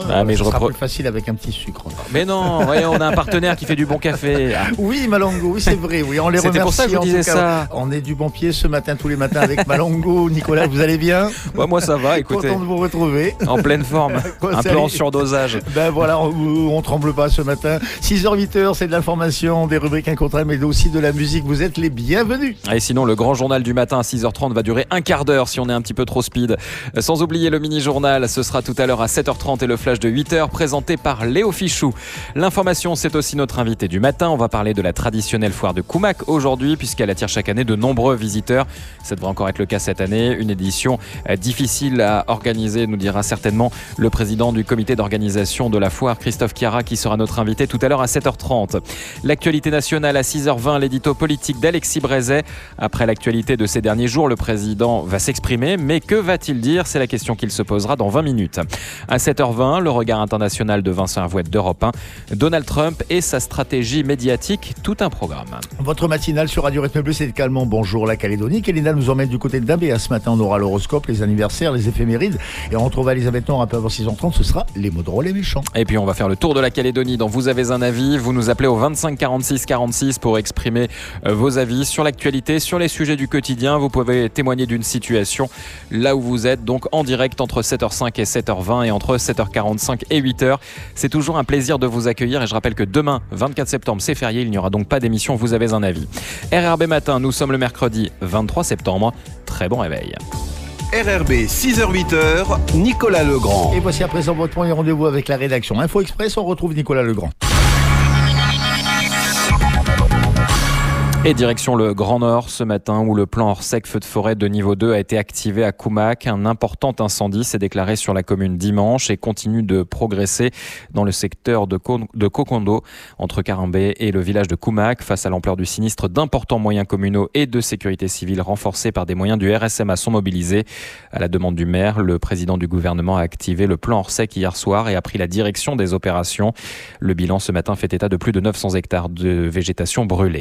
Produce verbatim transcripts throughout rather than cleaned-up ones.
Ah, mais ça je sera repre... plus facile avec un petit sucre. Mais non, voyons, on a un partenaire qui fait du bon café. Ah. Oui, Malongo, oui, c'est vrai. Oui, on les C'était remercie. pour ça que je vous en disais tout cas. ça. On est du bon pied ce matin, tous les matins avec Malongo. Nicolas, vous allez bien? Ouais, moi ça va, écoutez. Content de vous retrouver. En pleine forme, Quoi, un ça peu en allait surdosage. Ben voilà, on, on tremble pas ce matin. six heures huit heures, c'est de l'information, des rubriques incontournables, mais aussi de la musique. Vous êtes les bienvenus. Et sinon, le grand journal du matin à six heures trente va durer un quart d'heure si on est un petit peu trop speed. Sans oublier le mini-journal, ce sera tout à l'heure à sept heures trente et le flash de huit heures présenté par Léo Fichou. L'information, c'est aussi notre invité du matin. On va parler de la traditionnelle foire de Koumak aujourd'hui, puisqu'elle attire chaque année de nombreux visiteurs. Ça devrait encore être le cas cette année. Une édition difficile à organiser, nous dira certainement le président du comité d'organisation de la foire, Christophe Chiara, qui sera notre invité tout à l'heure à sept heures trente. L'actualité nationale à six heures vingt, l'édito politique d'Alexis Brézet. Après l'actualité de ces derniers jours, le président va s'exprimer, mais que va-t-il dire? C'est la question qu'il se posera dans vingt minutes. À sept heures vingt, le regard international de Vincent Hervouette d'Europe un, Donald Trump et sa stratégie médiatique, tout un programme. Votre matinale sur Radio Rythme Bleu, c'est également Bonjour la Calédonie. Kélina nous emmène du côté de Dabéa. Ce matin, on aura l'horoscope, les anniversaires, les éphémérides. Et on retrouve Elisabeth Nord un peu avant six heures trente, ce sera les mots drôles et méchants. Et puis on va faire le tour de la Calédonie dont vous avez un avis. Vous nous appelez au vingt-cinq quarante-six quarante-six pour exprimer vos avis sur l'actualité, sur les sujets du quotidien. Vous pouvez témoigner d'une situation là où vous êtes, donc en direct entre sept heures cinq et sept heures vingt et entre sept heures quarante-cinq et huit heures. C'est toujours un plaisir de vous accueillir et je rappelle que demain, vingt-quatre septembre, c'est férié. Il n'y aura donc pas d'émission. Vous avez un avis. R R B Matin, nous sommes le mercredi vingt-trois septembre. Très bon réveil. R R B, six heures huit heures, Nicolas Legrand. Et voici à présent votre premier rendez-vous avec la rédaction Info Express. On retrouve Nicolas Legrand. Et direction le Grand Nord ce matin où le plan hors sec feu de forêt de niveau deux a été activé à Koumak. Un important incendie s'est déclaré sur la commune dimanche et continue de progresser dans le secteur de, Ko- de Kokondo entre Karambé et le village de Koumak. Face à l'ampleur du sinistre, d'importants moyens communaux et de sécurité civile renforcés par des moyens du R S M A sont mobilisés. À la demande du maire, le président du gouvernement a activé le plan hors sec hier soir et a pris la direction des opérations. Le bilan ce matin fait état de plus de neuf cents hectares de végétation brûlée.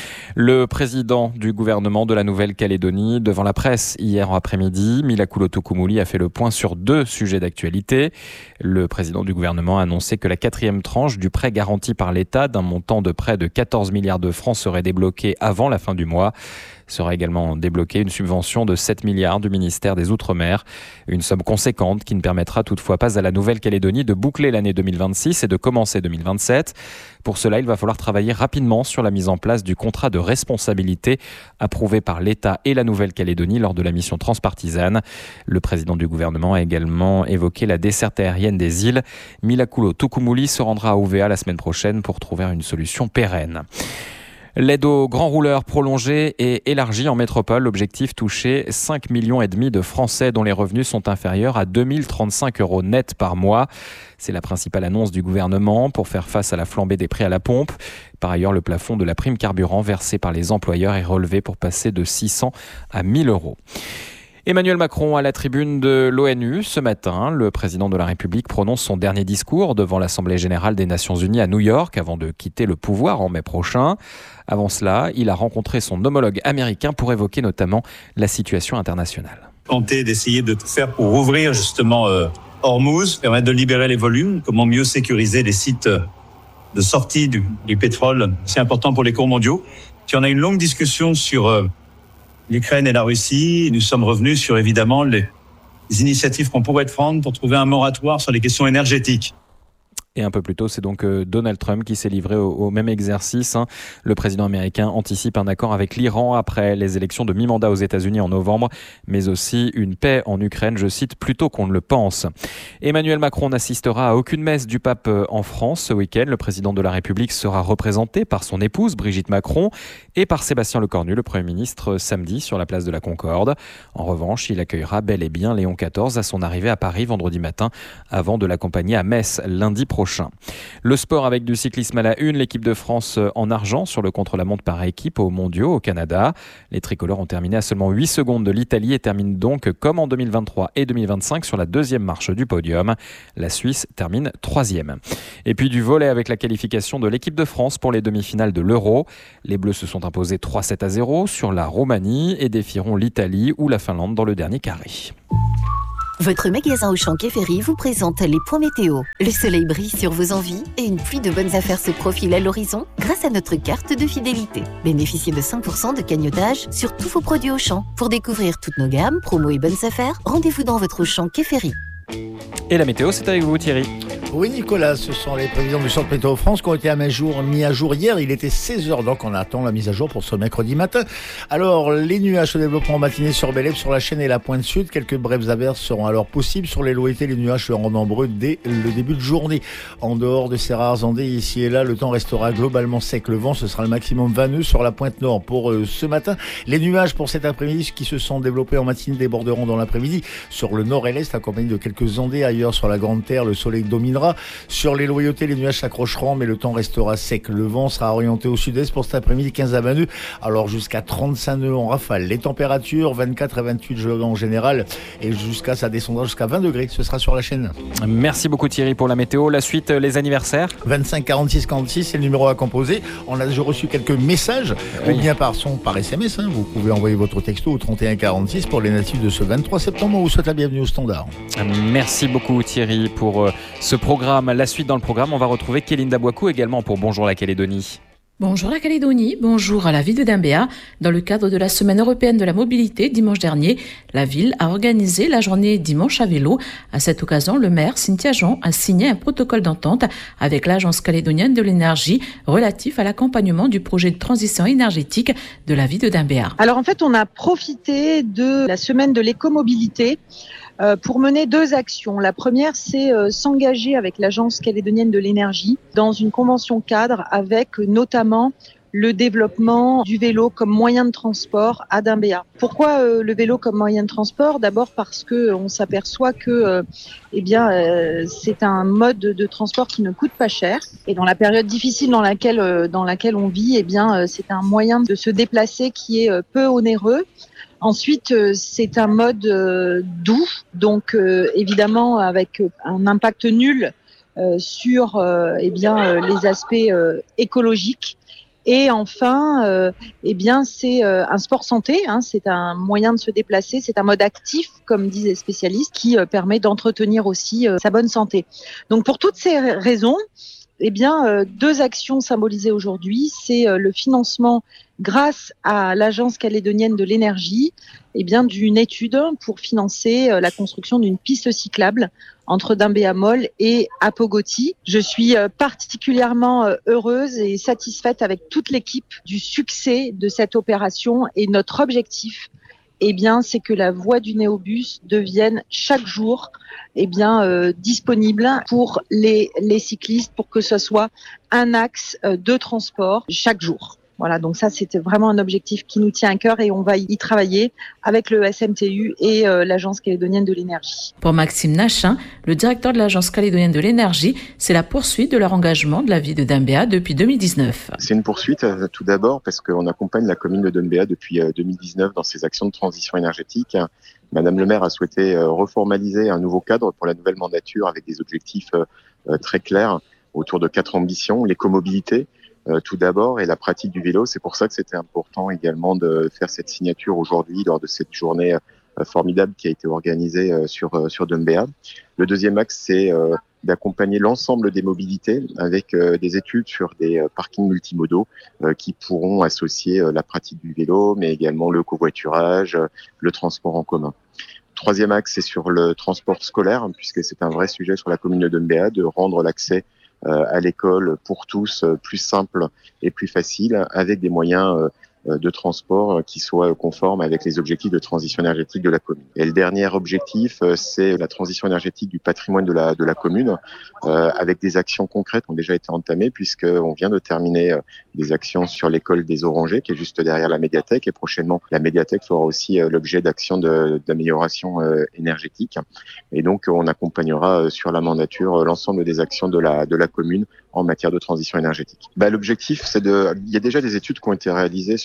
Le président du gouvernement de la Nouvelle-Calédonie, devant la presse hier après-midi, Milakoulo Toukoumouly a fait le point sur deux sujets d'actualité. Le président du gouvernement a annoncé que la quatrième tranche du prêt garanti par l'État d'un montant de près de quatorze milliards de francs serait débloquée avant la fin du mois. Sera également débloquée une subvention de sept milliards du ministère des Outre-mer. Une somme conséquente qui ne permettra toutefois pas à la Nouvelle-Calédonie de boucler l'année deux mille vingt-six et de commencer deux mille vingt-sept. Pour cela, il va falloir travailler rapidement sur la mise en place du contrat de responsabilité approuvé par l'État et la Nouvelle-Calédonie lors de la mission transpartisane. Le président du gouvernement a également évoqué la desserte aérienne des îles. Milakoulo Toukoumouly se rendra à O V A la semaine prochaine pour trouver une solution pérenne. L'aide aux grands rouleurs prolongée et élargie en métropole. L'objectif, toucher cinq millions et demi de Français dont les revenus sont inférieurs à deux mille trente-cinq euros net par mois. C'est la principale annonce du gouvernement pour faire face à la flambée des prix à la pompe. Par ailleurs, le plafond de la prime carburant versée par les employeurs est relevé pour passer de six cents à mille euros. Emmanuel Macron à la tribune de l'ONU ce matin. Le président de la République prononce son dernier discours devant l'Assemblée générale des Nations unies à New York avant de quitter le pouvoir en mai prochain. Avant cela, il a rencontré son homologue américain pour évoquer notamment la situation internationale. Tenter d'essayer de tout faire pour ouvrir justement euh, Hormuz, permettre de libérer les volumes, comment mieux sécuriser les sites de sortie du, du pétrole, c'est important pour les cours mondiaux. Puis on a eu une longue discussion sur euh, l'Ukraine et la Russie. Nous sommes revenus sur évidemment les, les initiatives qu'on pourrait prendre pour trouver un moratoire sur les questions énergétiques. Et un peu plus tôt, c'est donc Donald Trump qui s'est livré au, au même exercice. Hein. Le président américain anticipe un accord avec l'Iran après les élections de mi-mandat aux États-Unis en novembre, mais aussi une paix en Ukraine, je cite, plutôt qu'on ne le pense. Emmanuel Macron n'assistera à aucune messe du pape en France ce week-end. Le président de la République sera représenté par son épouse Brigitte Macron et par Sébastien Lecornu, le Premier ministre, samedi sur la place de la Concorde. En revanche, il accueillera bel et bien Léon quatorze à son arrivée à Paris vendredi matin avant de l'accompagner à Metz lundi prochain. Le sport avec du cyclisme à la une, l'équipe de France en argent sur le contre-la-montre par équipe aux mondiaux au Canada. Les tricolores ont terminé à seulement huit secondes de l'Italie et terminent donc comme en deux mille vingt-trois et deux mille vingt-cinq sur la deuxième marche du podium. La Suisse termine troisième. Et puis du volley avec la qualification de l'équipe de France pour les demi-finales de l'Euro. Les Bleus se sont imposés trois sept à zéro sur la Roumanie et défieront l'Italie ou la Finlande dans le dernier carré. Votre magasin Auchan Quai Ferry vous présente les points météo. Le soleil brille sur vos envies et une pluie de bonnes affaires se profile à l'horizon grâce à notre carte de fidélité. Bénéficiez de cinq pour cent de cagnotage sur tous vos produits Auchan. Pour découvrir toutes nos gammes, promos et bonnes affaires, rendez-vous dans votre Auchan Quai Ferry. Et la météo, c'est avec vous Thierry. Oui Nicolas, ce sont les prévisions du Centre Météo France qui ont été mis à jour, mis à jour hier. Il était seize heures, donc on attend la mise à jour pour ce mercredi matin. Alors, les nuages se développeront en matinée sur Bélève, sur la Chaîne et la Pointe Sud. Quelques brèves averses seront alors possibles. Sur les L O E T, les nuages seront nombreux dès le début de journée. En dehors de ces rares ondées ici et là, le temps restera globalement sec. Le vent, ce sera le maximum vingt nœuds sur la Pointe Nord pour euh, ce matin. Les nuages pour cet après-midi qui se sont développés en matinée déborderont dans l'après-midi sur le nord et l'est, accompagnés de quelques ondées. Ailleurs sur la Grande Terre, le soleil dominera. Sur les loyautés, les nuages s'accrocheront, mais le temps restera sec. Le vent sera orienté au sud-est pour cet après-midi, quinze à vingt nœuds, alors jusqu'à trente-cinq nœuds en rafale. Les températures, vingt-quatre à vingt-huit en général, et jusqu'à ça descendra jusqu'à vingt degrés. Ce sera sur la chaîne. Merci beaucoup Thierry pour la météo. La suite, les anniversaires. vingt-cinq quarante-six quarante-six, c'est le numéro à composer. On a déjà reçu quelques messages, oui. Ou bien par son, par S M S. Hein. Vous pouvez envoyer votre texto au trente et un quarante-six pour les natifs de ce vingt-trois septembre. On vous souhaite la bienvenue au Standard. Merci beaucoup Thierry pour euh, ce programme. La suite dans le programme, on va retrouver Kélinda Bouakou également pour Bonjour la Calédonie. Bonjour la Calédonie, bonjour à la ville de Dimbéa. Dans le cadre de la Semaine européenne de la mobilité, dimanche dernier, la ville a organisé la journée Dimanche à vélo. À cette occasion, le maire, Cynthia Jean, a signé un protocole d'entente avec l'Agence calédonienne de l'énergie relatif à l'accompagnement du projet de transition énergétique de la ville de Dimbéa. Alors en fait, on a profité de la Semaine de l'écomobilité Euh, pour mener deux actions. La première, c'est euh, s'engager avec l'Agence calédonienne de l'énergie dans une convention cadre avec euh, notamment le développement du vélo comme moyen de transport à Dimbéa. Pourquoi euh, le vélo comme moyen de transport ? D'abord parce que on s'aperçoit que euh, eh bien euh, c'est un mode de transport qui ne coûte pas cher, et dans la période difficile dans laquelle euh, dans laquelle on vit, eh bien euh, c'est un moyen de se déplacer qui est euh, peu onéreux. Ensuite, c'est un mode euh, doux, donc euh, évidemment avec un impact nul euh, sur euh, eh bien euh, les aspects euh, écologiques. Et enfin, euh, eh bien c'est euh, un sport santé, hein, c'est un moyen de se déplacer, c'est un mode actif, comme disent les spécialistes, qui euh, permet d'entretenir aussi euh, sa bonne santé. Donc pour toutes ces raisons, eh bien euh, deux actions symbolisées aujourd'hui, c'est euh, le financement grâce à l'Agence calédonienne de l'énergie, eh bien d'une étude pour financer euh, la construction d'une piste cyclable entre Dimbéa-Mol et Apogoti. Je suis euh, particulièrement euh, heureuse et satisfaite avec toute l'équipe du succès de cette opération, et notre objectif, eh bien, c'est que la voie du Néobus devienne chaque jour, eh bien, euh, disponible pour les, les cyclistes, pour que ce soit un axe euh, de transport chaque jour. Voilà, donc ça, c'était vraiment un objectif qui nous tient à cœur, et on va y travailler avec le S M T U et euh, l'Agence calédonienne de l'énergie. Pour Maxime Nachin, le directeur de l'Agence calédonienne de l'énergie, c'est la poursuite de leur engagement de la ville de Dimbéa depuis deux mille dix-neuf. C'est une poursuite euh, tout d'abord parce qu'on accompagne la commune de Dimbéa depuis euh, deux mille dix-neuf dans ses actions de transition énergétique. Madame le maire a souhaité euh, reformaliser un nouveau cadre pour la nouvelle mandature avec des objectifs euh, euh, très clairs autour de quatre ambitions: l'écomobilité, Euh, tout d'abord, et la pratique du vélo. C'est pour ça que c'était important également de faire cette signature aujourd'hui lors de cette journée euh, formidable qui a été organisée euh, sur euh, sur Dimbéa. Le deuxième axe, c'est euh, d'accompagner l'ensemble des mobilités avec euh, des études sur des euh, parkings multimodaux euh, qui pourront associer euh, la pratique du vélo, mais également le covoiturage, euh, le transport en commun. Troisième axe, c'est sur le transport scolaire, puisque c'est un vrai sujet sur la commune de Dimbéa, de rendre l'accès à l'école pour tous plus simple et plus facile, avec des moyens de transport qui soient conformes avec les objectifs de transition énergétique de la commune. Et le dernier objectif, c'est la transition énergétique du patrimoine de la de la commune, euh, avec des actions concrètes qui ont déjà été entamées, puisqu'on vient de terminer des actions sur l'école des Orangers, qui est juste derrière la médiathèque, et prochainement la médiathèque fera aussi l'objet d'actions de, d'amélioration énergétique. Et donc on accompagnera sur la mandature l'ensemble des actions de la de la commune en matière de transition énergétique. Bah, l'objectif, c'est de, il y a déjà des études qui ont été réalisées sur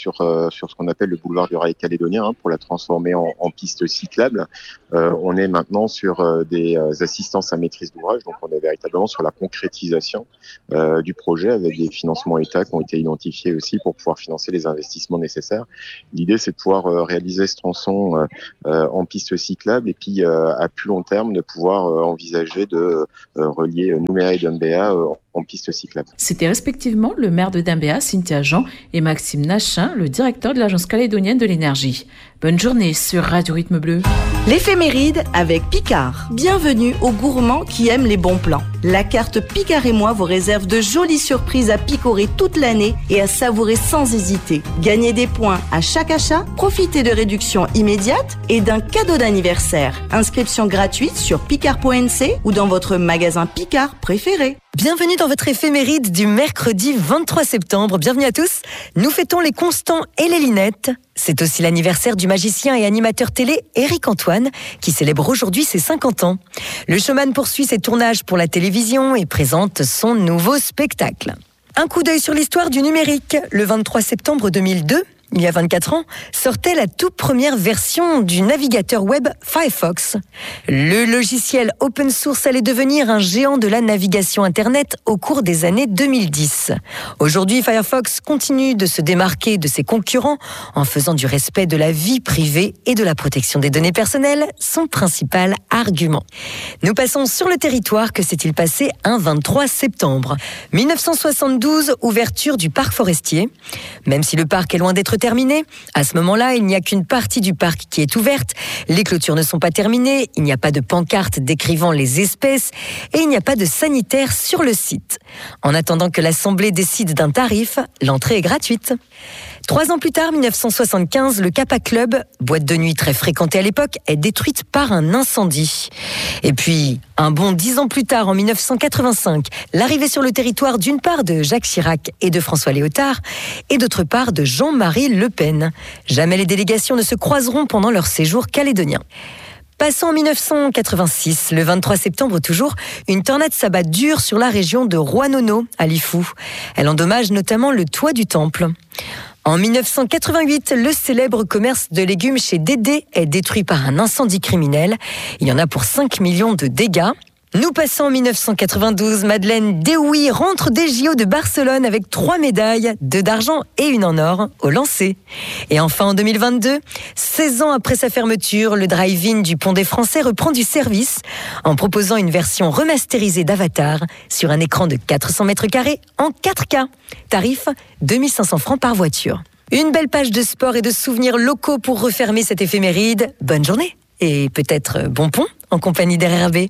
sur euh, sur ce qu'on appelle le boulevard du Rail calédonien hein, pour la transformer en, en piste cyclable. Euh, on est maintenant sur euh, des euh, assistances à maîtrise d'ouvrage, donc on est véritablement sur la concrétisation euh, du projet avec des financements État qui ont été identifiés aussi pour pouvoir financer les investissements nécessaires. L'idée, c'est de pouvoir euh, réaliser ce tronçon euh, euh, en piste cyclable et puis euh, à plus long terme de pouvoir euh, envisager de euh, relier Nouméa et Dombéa euh, en piste cyclable. C'était respectivement le maire de Dombéa, Cynthia Jean, et Maxime Nachin, le directeur de l'Agence calédonienne de l'énergie. Bonne journée sur Radio Rythme Bleu. L'éphéméride avec Picard. Bienvenue aux gourmands qui aiment les bons plans. La carte Picard et moi vous réserve de jolies surprises à picorer toute l'année et à savourer sans hésiter. Gagnez des points à chaque achat, profitez de réductions immédiates et d'un cadeau d'anniversaire. Inscription gratuite sur picard point n c ou dans votre magasin Picard préféré. Bienvenue dans votre éphéméride du mercredi vingt-trois septembre. Bienvenue à tous. Nous fêtons les Constants et les Linettes. C'est aussi l'anniversaire du magicien et animateur télé Éric Antoine, qui célèbre aujourd'hui ses cinquante ans. Le showman poursuit ses tournages pour la télévision et présente son nouveau spectacle. Un coup d'œil sur l'histoire du numérique. Le vingt-trois septembre deux mille deux, il y a vingt-quatre ans, sortait la toute première version du navigateur web Firefox. Le logiciel open source allait devenir un géant de la navigation Internet au cours des années deux mille dix. Aujourd'hui, Firefox continue de se démarquer de ses concurrents en faisant du respect de la vie privée et de la protection des données personnelles son principal argument. Nous passons sur le territoire. Que s'est-il passé un vingt-trois septembre ? dix-neuf cent soixante-douze, ouverture du parc forestier. Même si le parc est loin d'être terminé, à ce moment-là, il n'y a qu'une partie du parc qui est ouverte. Les clôtures ne sont pas terminées, il n'y a pas de pancarte décrivant les espèces et il n'y a pas de sanitaire sur le site. En attendant que l'Assemblée décide d'un tarif, l'entrée est gratuite. Trois ans plus tard, dix-neuf cent soixante-quinze, le Kappa Club, boîte de nuit très fréquentée à l'époque, est détruite par un incendie. Et puis, un bon dix ans plus tard, en dix-neuf cent quatre-vingt-cinq, l'arrivée sur le territoire d'une part de Jacques Chirac et de François Léotard, et d'autre part de Jean-Marie Le Pen. Jamais les délégations ne se croiseront pendant leur séjour calédonien. Passons en dix-neuf cent quatre-vingt-six, le vingt-trois septembre toujours, une tornade s'abat dure sur la région de Roanono, à Lifou. Elle endommage notamment le toit du temple. En dix-neuf cent quatre-vingt-huit, le célèbre commerce de légumes chez Dédé est détruit par un incendie criminel. Il y en a pour cinq millions de dégâts. Nous passons en dix-neuf cent quatre-vingt-douze, Madeleine Dehoui rentre des J O de Barcelone avec trois médailles, deux d'argent et une en or, au lancer. Et enfin en deux mille vingt-deux, seize ans après sa fermeture, le drive-in du Pont des Français reprend du service en proposant une version remasterisée d'Avatar sur un écran de quatre cents mètres carrés en quatre K. Tarif deux mille cinq cents francs par voiture. Une belle page de sport et de souvenirs locaux pour refermer cette éphéméride. Bonne journée et peut-être bon pont en compagnie d'R R B.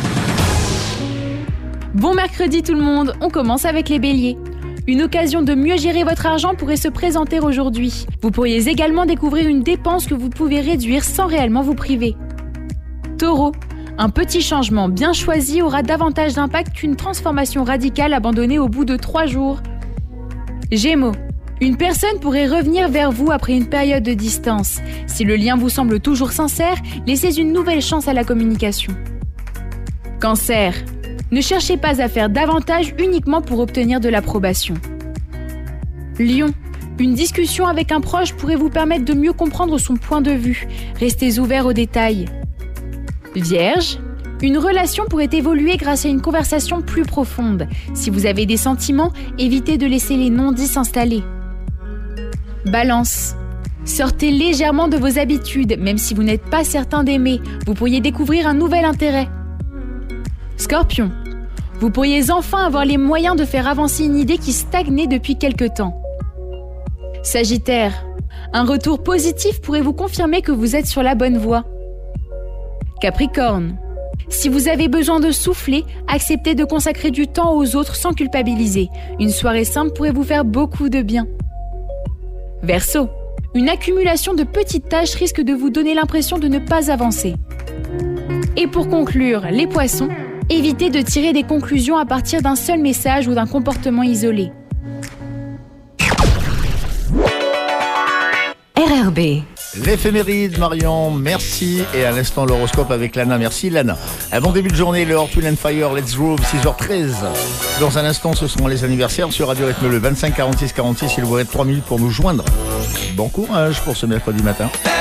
Bon mercredi tout le monde, on commence avec les béliers. Une occasion de mieux gérer votre argent pourrait se présenter aujourd'hui. Vous pourriez également découvrir une dépense que vous pouvez réduire sans réellement vous priver. Taureau, un petit changement bien choisi aura davantage d'impact qu'une transformation radicale abandonnée au bout de trois jours. Gémeaux, une personne pourrait revenir vers vous après une période de distance. Si le lien vous semble toujours sincère, laissez une nouvelle chance à la communication. Cancer, ne cherchez pas à faire davantage uniquement pour obtenir de l'approbation. Lion, une discussion avec un proche pourrait vous permettre de mieux comprendre son point de vue. Restez ouvert aux détails. Vierge, une relation pourrait évoluer grâce à une conversation plus profonde. Si vous avez des sentiments, évitez de laisser les non-dits s'installer. Balance, sortez légèrement de vos habitudes, même si vous n'êtes pas certain d'aimer. Vous pourriez découvrir un nouvel intérêt. Scorpion, vous pourriez enfin avoir les moyens de faire avancer une idée qui stagnait depuis quelque temps. Sagittaire, un retour positif pourrait vous confirmer que vous êtes sur la bonne voie. Capricorne, si vous avez besoin de souffler, acceptez de consacrer du temps aux autres sans culpabiliser. Une soirée simple pourrait vous faire beaucoup de bien. Verseau, une accumulation de petites tâches risque de vous donner l'impression de ne pas avancer. Et pour conclure, les poissons, évitez de tirer des conclusions à partir d'un seul message ou d'un comportement isolé. R R B. L'éphéméride, Marion, merci. Et à l'instant, l'horoscope avec Lana. Merci, Lana. Un bon début de journée, le Earth, Wind and Fire, Let's Groove, six heures treize. Dans un instant, ce seront les anniversaires sur Radio Rythme, le vingt-cinq quarante-six quarante-six. Il vous reste trois minutes pour nous joindre. Bon courage pour ce mercredi matin.